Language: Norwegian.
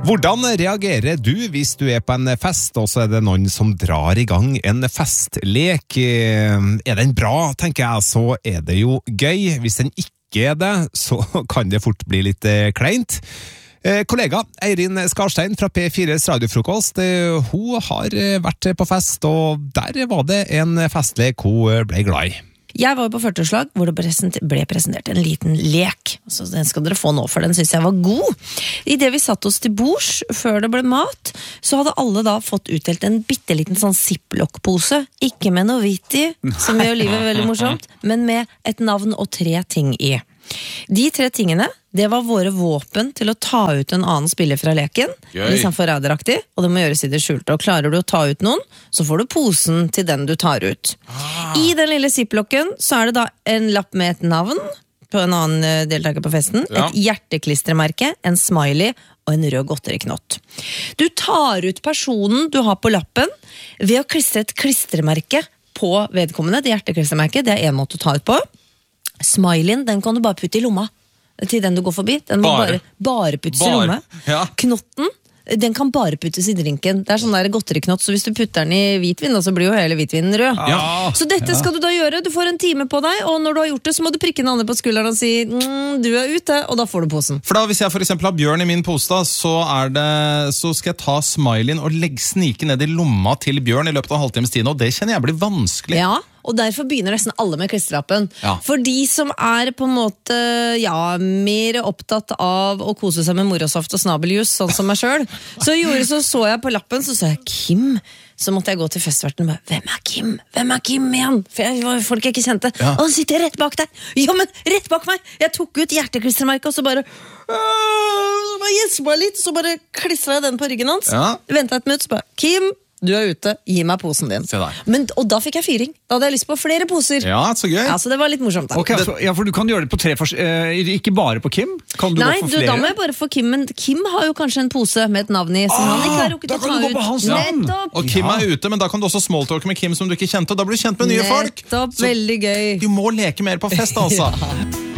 Hvordan reagerer du hvis du på en fest, og så det noen som drar I gang en festlek? Den bra, tenker jeg, så det jo gøy. Hvis den ikke det, så kan det fort bli litt kleint. Kollega Eirin Skarstein fra P4s radiofrokost, hun har vært på fest, og der var det en festlek hun ble glad I. Jeg var jo på 40-årslag hvor det ble presentert en liten lek. Så den skal dere få nå, for den synes jeg var god. I det vi satt oss til bords før det ble mat, så hadde alle da fått utdelt en bitteliten sånn ziplock-pose. Ikke med noe hvitt I, som gjør livet veldig morsomt, men med et navn og 3 ting I. De 3 tingene, det var våre våpen til å ta ut en annen spiller fra leken. Litt sånn forræderaktig, og det må gjøres I det skjulte. Og klarer du å ta ut noen, så får du posen til den du tar ut. I den lille ziplocken så det da en lapp med et navn på en annen deltaker på festen, et hjerteklistremerke, en smiley og en rød godteriknott. Du tar ut personen du har på lappen ved å klistre et klistremerke på vedkommende. Det hjerteklistremerket, det en måte å ta ut på. Smileyen, den kan du bare putte I lomma til den du går forbi. Den må bare puttes I lomma. Knotten, den kan bare puttes I drinken. Det sånn der godteriknott, så hvis du putter den I hvitvin, så blir jo hele hvitvinen rød. Så dette skal du da gjøre. Du får en time på deg, og når du har gjort det, så må du prikke en andre på skulderen og si du ute, og da får du posen. For da, hvis jeg for eksempel har Bjørn I min pose, da, så skal jeg ta smileyen og snike ned I lomma til Bjørn I løpet av en halvtimes tid, og det kjenner jeg blir vanskelig. Ja, og derfor begynner nesten alle med klistrelappen. For de som på en måte mer opptatt av å kose seg med morosaft og snabeljus, sånn som meg selv, så jeg på lappen, så jeg Kim. Så måtte jeg gå til festverten og bare, hvem Kim? Hvem Kim igjen? For folk jeg ikke kjente. Og han sitter rett bak der. Ja, men rett bak meg! Jeg tok ut hjerteklistremerket, og så bare gjespa litt, så bare klistret jeg den på ryggen hans. Ventet et minutt, så bare, Kim, du ute, gi meg posen din. Og da fikk jeg fyring. Da hadde jeg lyst på flere poser. Ja, så gøy. Så det var litt morsomt. Okay, for du kan gjøre det på 3 ikke bare på Kim? Kan du Nei, få flere? Da må jeg bare få Kim, men Kim har jo kanskje en pose med et navn I, som han ikke har rukket å ta ut. Da kan du gå på hans navn. Og Kim ute, men da kan du også smalltalke med Kim som du ikke kjente, og da blir du kjent med nye folk. Nettopp, veldig gøy. Du må leke mer på fest, altså.